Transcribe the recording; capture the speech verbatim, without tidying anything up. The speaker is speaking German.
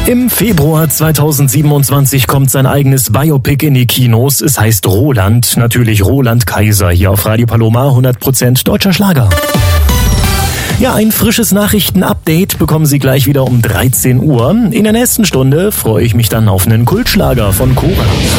Im Februar zweitausendsiebenundzwanzig kommt sein eigenes Biopic in die Kinos. Es heißt Roland, natürlich Roland Kaiser, hier auf Radio Paloma, hundert Prozent deutscher Schlager. Ja, ein frisches Nachrichten-Update bekommen Sie gleich wieder um dreizehn Uhr. In der nächsten Stunde freue ich mich dann auf einen Kultschlager von Cora.